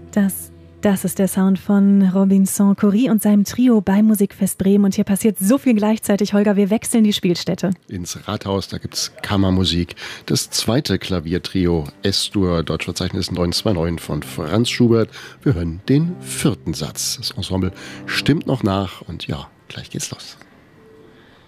Das ist der Sound von Robinson Cory und seinem Trio beim Musikfest Bremen. Und hier passiert so viel gleichzeitig, Holger. Wir wechseln die Spielstätte. Ins Rathaus, da gibt's Kammermusik. Das zweite Klaviertrio S-Dur, Deutschverzeichnis 929 von Franz Schubert. Wir hören den vierten Satz. Das Ensemble stimmt noch nach und ja, gleich geht's los.